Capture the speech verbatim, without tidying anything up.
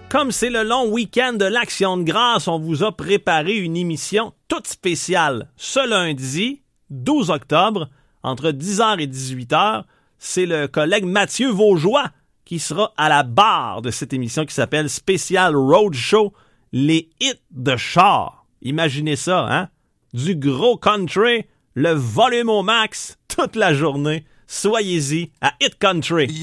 Comme c'est le long week-end de l'Action de grâce, on vous a préparé une émission toute spéciale. Ce lundi, douze octobre, entre dix heures et dix-huit heures, c'est le collègue Mathieu Vaugeois qui sera à la barre de cette émission qui s'appelle Spécial Roadshow, les hits de char. Imaginez ça, hein? Du gros country, le volume au max, toute la journée. Soyez-y à Hit Country.